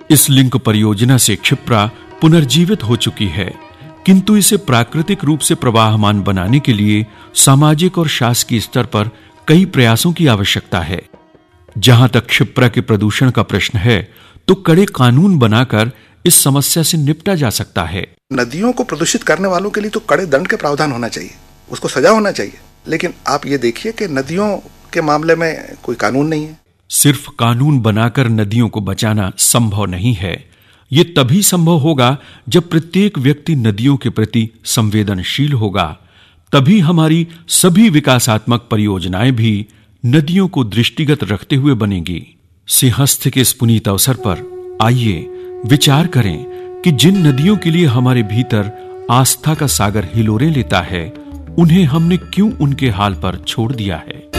इस लिंक परियोजना से क्षिप्रा पुनर्जीवित हो चुकी है, किंतु इसे प्राकृतिक रूप से प्रवाहमान बनाने के लिए सामाजिक और शासकीय स्तर पर कई प्रयासों की आवश्यकता है। जहां तक क्षिप्रा के प्रदूषण का प्रश्न है, तो कड़े कानून बनाकर इस समस्या से निपटा जा सकता है। नदियों को प्रदूषित करने वालों के लिए तो कड़े दंड के प्रावधान होना चाहिए, उसको सजा होना चाहिए। लेकिन आप ये देखिए कि नदियों के मामले में कोई कानून नहीं है। सिर्फ कानून बनाकर नदियों को बचाना संभव नहीं है। ये तभी संभव होगा जब प्रत्येक व्यक्ति नदियों के प्रति संवेदनशील होगा। तभी हमारी सभी विकासात्मक परियोजनाएं भी नदियों को दृष्टिगत रखते हुए बनेंगी। सिंहस्थ के इस पुनीत अवसर पर आइए विचार करें कि जिन नदियों के लिए हमारे भीतर आस्था का सागर हिलोरें लेता है, उन्हें हमने क्यों उनके हाल पर छोड़ दिया है।